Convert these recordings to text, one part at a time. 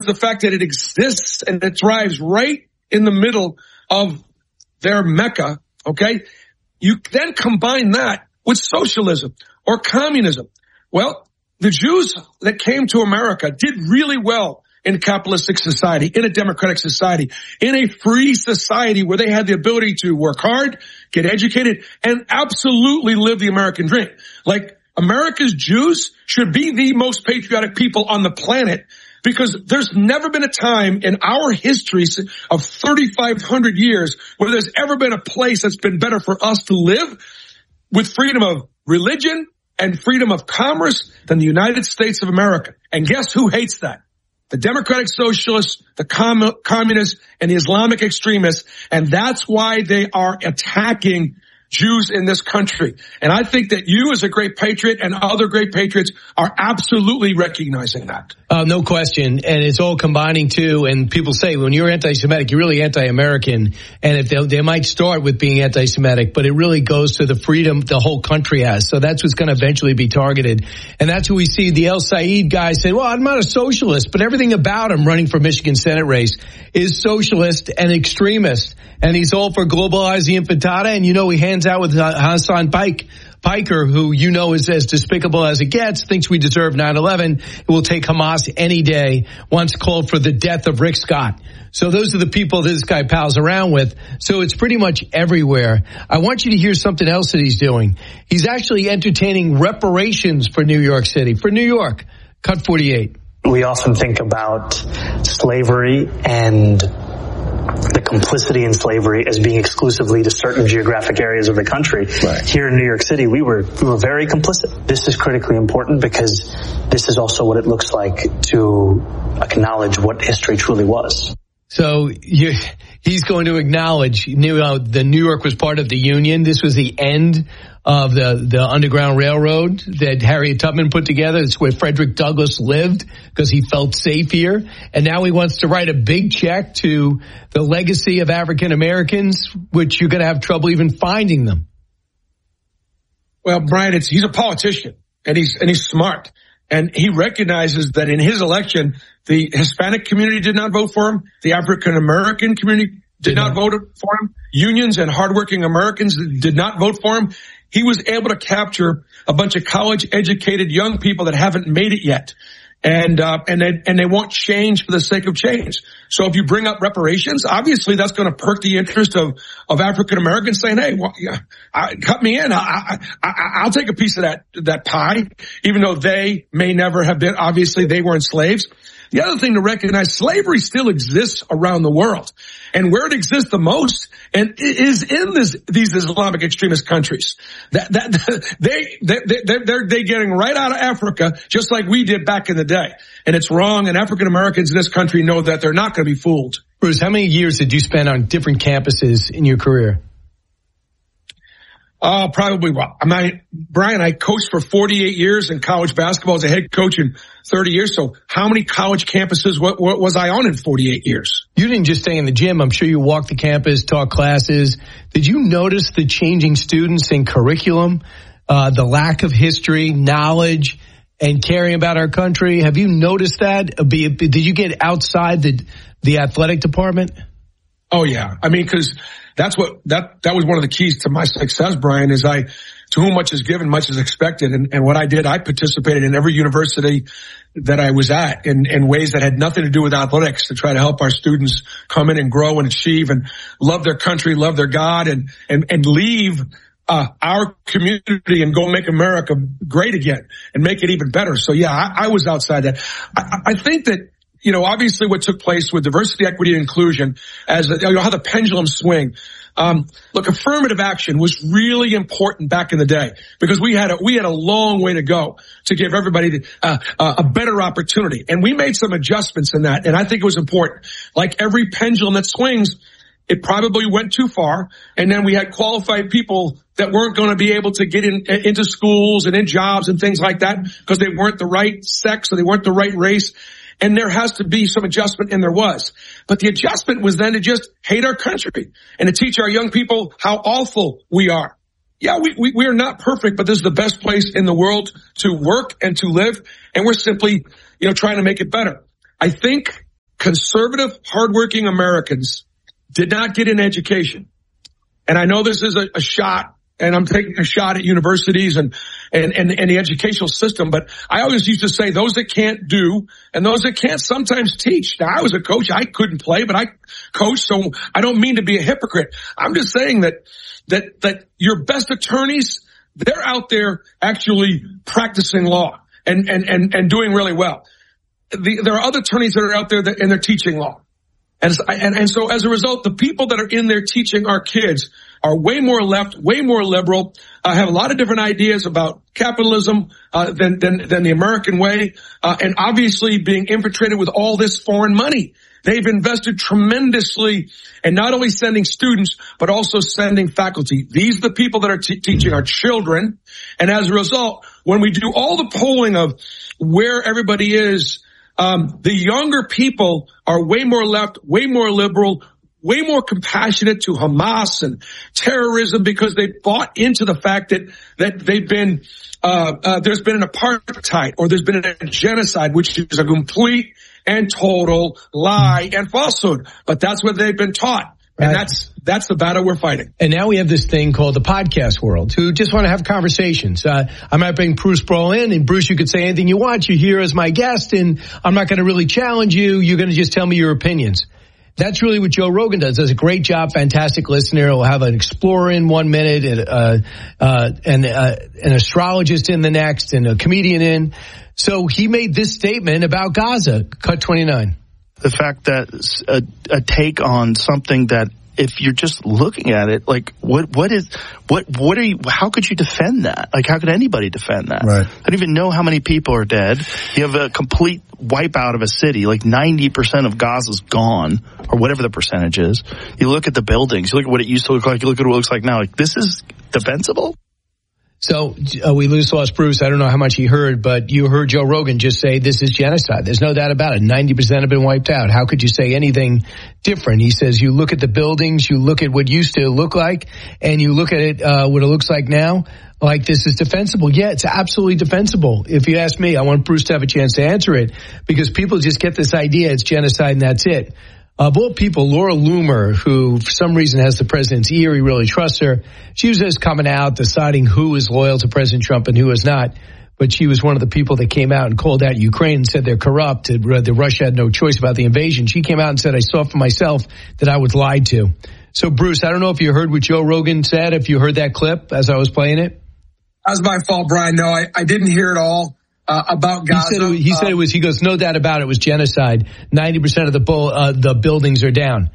the fact that it exists and it thrives right in the middle of their Mecca, okay? You then combine that with socialism or communism. Well, the Jews that came to America did really well in a capitalistic society, in a democratic society, in a free society where they had the ability to work hard, get educated, and absolutely live the American dream. Like, America's Jews should be the most patriotic people on the planet, because there's never been a time in our history of 3,500 years where there's ever been a place that's been better for us to live with freedom of religion and freedom of commerce than the United States of America. And guess who hates that? The Democratic Socialists, the Communists, and the Islamic extremists. And that's why they are attacking Jews in this country. And I think that you, as a great patriot, and other great patriots, are absolutely recognizing that. No question. And it's all combining too. And people say when you're anti-Semitic, you're really anti-American. And if they might start with being anti-Semitic, but it really goes to the freedom the whole country has. So that's what's going to eventually be targeted. And that's what we see the El Said guy say, well, I'm not a socialist, but everything about him running for Michigan Senate race is socialist and extremist. And he's all for globalizing intifada. And, he hands out with Hassan Piker, who is as despicable as it gets, thinks we deserve 9/11. It will take Hamas any day, once called for the death of Rick Scott. So those are the people this guy pals around with. So it's pretty much everywhere. I want you to hear something else that he's doing. He's actually entertaining reparations for New York City, for New York. Cut 48. We often think about slavery and the complicity in slavery as being exclusively to certain geographic areas of the country. Right. Here in New York City, we were very complicit. This is critically important because this is also what it looks like to acknowledge what history truly was. So he's going to acknowledge the New York was part of the Union. This was the end of the Underground Railroad that Harriet Tubman put together. It's where Frederick Douglass lived because he felt safe here. And now he wants to write a big check to the legacy of African Americans, which you're going to have trouble even finding them. Well, Brian, he's a politician and he's smart. And he recognizes that in his election, the Hispanic community did not vote for him. The African American community did not vote for him. Unions and hardworking Americans did not vote for him. He was able to capture a bunch of college-educated young people that haven't made it yet. And they want change for the sake of change. So if you bring up reparations, obviously that's going to perk the interest of African Americans saying, hey, cut me in. I'll take a piece of that pie, even though they may never have been, obviously they weren't slaves. The other thing to recognize, slavery still exists around the world. And where it exists the most is in these Islamic extremist countries. They're getting right out of Africa, just like we did back in the day. And it's wrong. And African Americans in this country know that they're not going to be fooled. Bruce, how many years did you spend on different campuses in your career? Probably, Brian, I coached for 48 years in college basketball as a head coach in 30 years. So how many college campuses what was I on in 48 years? You didn't just stay in the gym. I'm sure you walked the campus, taught classes. Did you notice the changing students in curriculum, the lack of history, knowledge, and caring about our country? Have you noticed that? Did you get outside the athletic department? Oh, yeah. I mean, because that was one of the keys to my success, Brian, is to whom much is given, much is expected. And what I did, I participated in every university that I was at in ways that had nothing to do with athletics to try to help our students come in and grow and achieve and love their country, love their God, and leave our community and go make America great again and make it even better. So, yeah, I was outside that. I think that, obviously what took place with diversity, equity, and inclusion as how the pendulum swing. Look, affirmative action was really important back in the day because we had a long way to go to give everybody a better opportunity. And we made some adjustments in that. And I think it was important. Like every pendulum that swings, it probably went too far. And then we had qualified people that weren't going to be able to get into schools and in jobs and things like that because they weren't the right sex or they weren't the right race. And there has to be some adjustment, and there was. But the adjustment was then to just hate our country and to teach our young people how awful we are. Yeah, we are not perfect, but this is the best place in the world to work and to live. And we're simply, trying to make it better. I think conservative, hardworking Americans did not get an education. And I know this is a shot, and I'm taking a shot at universities and the educational system, but I always used to say those that can't do and those that can't sometimes teach. Now, I was a coach. I couldn't play, but I coached, so I don't mean to be a hypocrite. I'm just saying that your best attorneys, they're out there actually practicing law and doing really well. There are other attorneys that are out there and they're teaching law. And so as a result, the people that are in there teaching our kids are way more left, way more liberal, have a lot of different ideas about capitalism, than the American way, and obviously being infiltrated with all this foreign money. They've invested tremendously in not only sending students, but also sending faculty. These are the people that are teaching our children. And as a result, when we do all the polling of where everybody is, the younger people are way more left, way more liberal, way more compassionate to Hamas and terrorism because they bought into the fact that they've been, there's been an apartheid or there's been a genocide, which is a complete and total lie and falsehood. But that's what they've been taught. Right. And that's the battle we're fighting. And now we have this thing called the podcast world who just want to have conversations. I might bring Bruce Sproul in, and Bruce, you could say anything you want. You're here as my guest, and I'm not going to really challenge you. You're going to just tell me your opinions. That's really what Joe Rogan does. A great job, fantastic listener. He'll have an explorer in 1 minute, and an astrologist in the next, and a comedian in. So he made this statement about Gaza. Cut 29. The fact that a take on something that if you're just looking at it, like what are you, how could you defend that? Like how could anybody defend that? Right. I don't even know how many people are dead. You have a complete wipeout of a city, like 90% of Gaza's gone, or whatever the percentage is. You look at the buildings, you look at what it used to look like, you look at what it looks like now, like this is defensible? So we lost Bruce. I don't know how much he heard, but you heard Joe Rogan just say this is genocide. There's no doubt about it. 90% have been wiped out. How could you say anything different? He says you look at the buildings, you look at what used to look like, and you look at it what it looks like now, like this is defensible. Yeah, it's absolutely defensible. If you ask me, I want Bruce to have a chance to answer it because people just get this idea it's genocide and that's it. Of all people, Laura Loomer, who for some reason has the president's ear, he really trusts her. She was just coming out, deciding who is loyal to President Trump and who is not. But she was one of the people that came out and called out Ukraine and said they're corrupt, that Russia had no choice about the invasion. She came out and said, I saw for myself that I was lied to. So, Bruce, I don't know if you heard what Joe Rogan said, if you heard that clip as I was playing it. That was my fault, Brian. No, I didn't hear it all. About Gaza. He said it was, he goes, no doubt about it, was genocide. 90% of the buildings are down.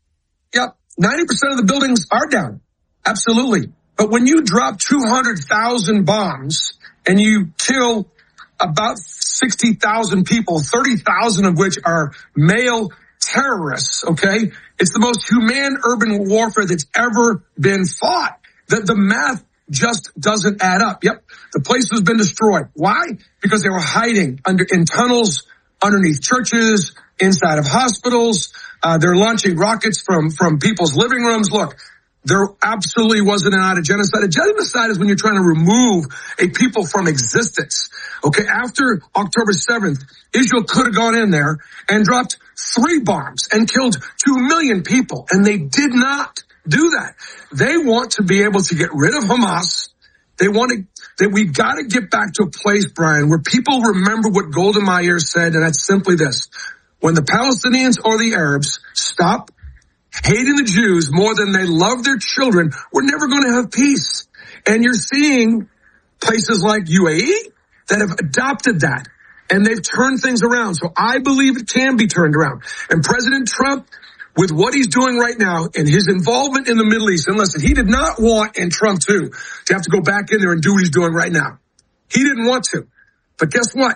Yep. 90% of the buildings are down. Absolutely. But when you drop 200,000 bombs and you kill about 60,000 people, 30,000 of which are male terrorists, okay? It's the most humane urban warfare that's ever been fought. The math just doesn't add up. Yep. The place has been destroyed. Why? Because they were hiding in tunnels, underneath churches, inside of hospitals. They're launching rockets from people's living rooms. Look, there absolutely wasn't an act of genocide. A genocide is when you're trying to remove a people from existence. Okay. After October 7th, Israel could have gone in there and dropped 3 bombs and killed 2 million people. And they did not do that. They want to be able to get rid of Hamas. They want that we got to get back to a place, Brian, where people remember what Golda Meir said, and that's simply this. When the Palestinians or the Arabs stop hating the Jews more than they love their children, we're never going to have peace. And you're seeing places like UAE that have adopted that, and they've turned things around. So I believe it can be turned around. And President Trump, with what he's doing right now and his involvement in the Middle East, and listen, he did not want, and Trump too, to have to go back in there and do what he's doing right now. He didn't want to. But guess what?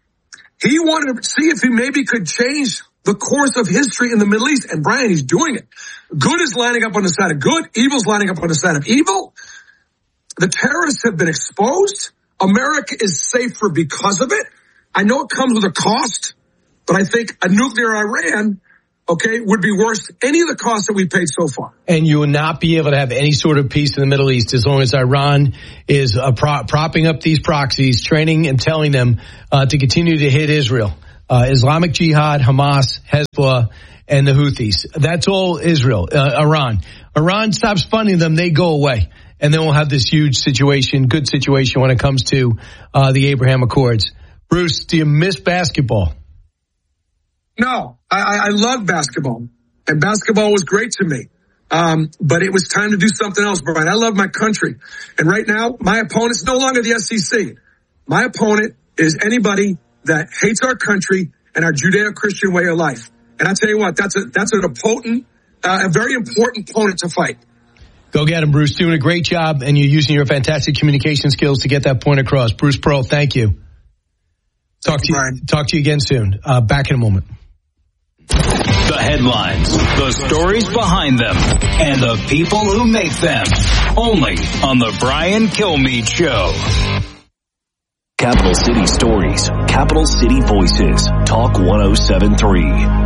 He wanted to see if he maybe could change the course of history in the Middle East. And Brian, he's doing it. Good is lining up on the side of good. Evil's lining up on the side of evil. The terrorists have been exposed. America is safer because of it. I know it comes with a cost, but I think a nuclear Iran, okay, would be worth any of the costs that we paid so far. And you will not be able to have any sort of peace in the Middle East as long as Iran is propping up these proxies, training and telling them to continue to hit Israel. Islamic Jihad, Hamas, Hezbollah, and the Houthis. That's all Israel, Iran. Iran stops funding them, they go away. And then we'll have this huge situation, good situation when it comes to the Abraham Accords. Bruce, do you miss basketball? No, I love basketball. And basketball was great to me. But it was time to do something else, Brian. I love my country. And right now, my opponent's no longer the SEC. My opponent is anybody that hates our country and our Judeo-Christian way of life. And I tell you what, that's a very important opponent to fight. Go get him, Bruce. Doing a great job, and you're using your fantastic communication skills to get that point across. Bruce Pearl, thank you. Talk to you again soon. Back in a moment. The headlines, the stories behind them, and the people who make them. Only on the Brian Kilmeade Show. Capital City Stories, Capital City Voices, Talk 107.3.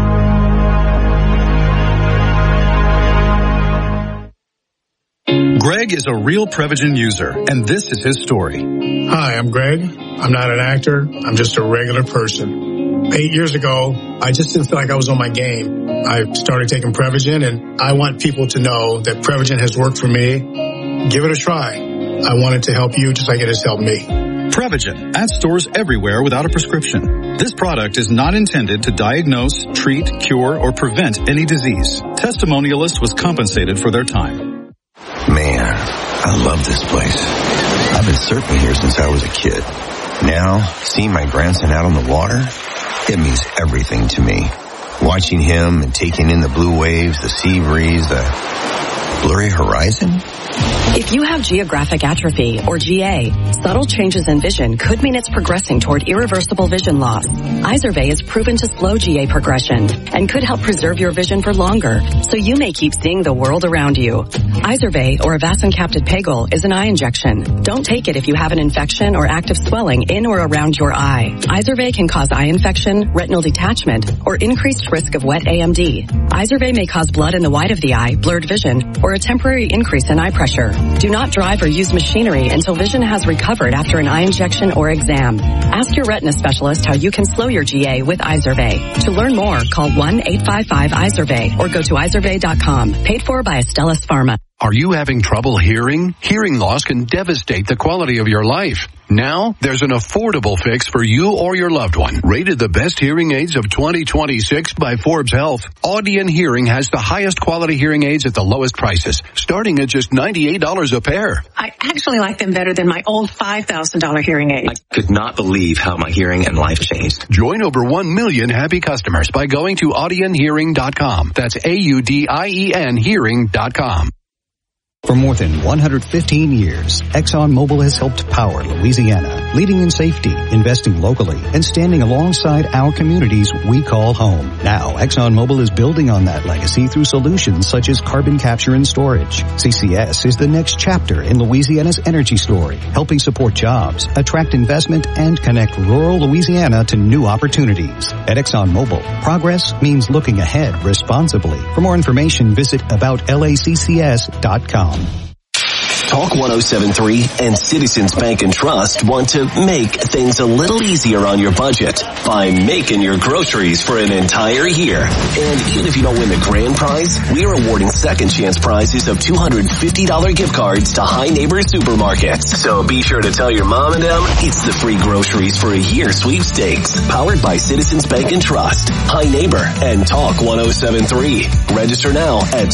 Greg is a real Prevagen user, and this is his story. Hi, I'm Greg. I'm not an actor. I'm just a regular person. 8 years ago, I just didn't feel like I was on my game. I started taking Prevagen, and I want people to know that Prevagen has worked for me. Give it a try. I want it to help you just like it has helped me. Prevagen, at stores everywhere without a prescription. This product is not intended to diagnose, treat, cure, or prevent any disease. Testimonialist was compensated for their time. Man, I love this place. I've been surfing here since I was a kid. Now, seeing my grandson out on the water, it means everything to me. Watching him and taking in the blue waves, the sea breeze, the blurry horizon. If you have geographic atrophy, or GA, subtle changes in vision could mean it's progressing toward irreversible vision loss. Izervay is proven to slow GA progression and could help preserve your vision for longer, so you may keep seeing the world around you. Izervay, or avacincaptad pegol, is an eye injection. Don't take it if you have an infection or active swelling in or around your eye. Izervay can cause eye infection, retinal detachment, or increased risk of wet AMD. Izervay may cause blood in the white of the eye, blurred vision, or a temporary increase in eye pressure. Do not drive or use machinery until vision has recovered after an eye injection or exam. Ask your retina specialist how you can slow your GA with Izervay. To learn more, call 1-855-IZERVAY or go to izervay.com. Paid for by Astellas Pharma. Are you having trouble hearing? Hearing loss can devastate the quality of your life. Now, there's an affordable fix for you or your loved one. Rated the best hearing aids of 2026 by Forbes Health, Audion Hearing has the highest quality hearing aids at the lowest prices, starting at just $98 a pair. I actually like them better than my old $5,000 hearing aid. I could not believe how my hearing and life changed. Join over 1 million happy customers by going to audionhearing.com. That's AUDIEN hearing.com. For more than 115 years, ExxonMobil has helped power Louisiana, leading in safety, investing locally, and standing alongside our communities we call home. Now, ExxonMobil is building on that legacy through solutions such as carbon capture and storage. CCS is the next chapter in Louisiana's energy story, helping support jobs, attract investment, and connect rural Louisiana to new opportunities. At ExxonMobil, progress means looking ahead responsibly. For more information, visit aboutlaccs.com. Talk 107.3 and Citizens Bank and Trust want to make things a little easier on your budget by making your groceries for an entire year. And even if you don't win the grand prize, we are awarding second chance prizes of $250 gift cards to High Neighbor Supermarkets. So be sure to tell your mom and them it's the free groceries for a year sweepstakes. Powered by Citizens Bank and Trust, High Neighbor, and Talk 107.3. Register now at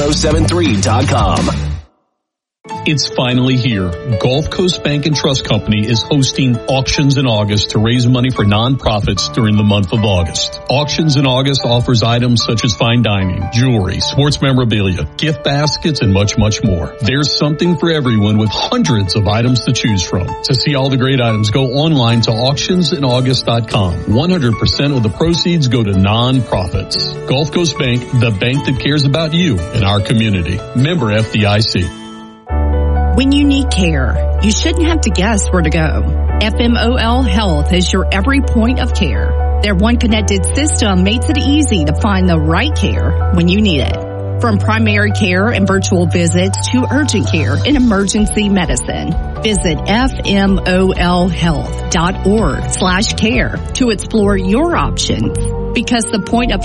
talk1073.com. It's finally here. Gulf Coast Bank and Trust Company is hosting Auctions in August to raise money for nonprofits during the month of August. Auctions in August offers items such as fine dining, jewelry, sports memorabilia, gift baskets, and much, much more. There's something for everyone with hundreds of items to choose from. To see all the great items, go online to auctionsinaugust.com. 100% of the proceeds go to nonprofits. Gulf Coast Bank, the bank that cares about you and our community. Member FDIC. When you need care, you shouldn't have to guess where to go. FMOL Health is your every point of care. Their one connected system makes it easy to find the right care when you need it. From primary care and virtual visits to urgent care and emergency medicine. Visit fmolhealth.org/care to explore your options. Because the point of